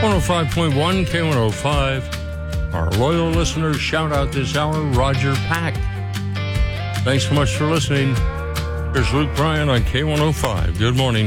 105.1 K105. Our loyal listeners shout out this hour, Roger Pack. Thanks so much for listening. Here's Luke Bryan on K105. Good morning.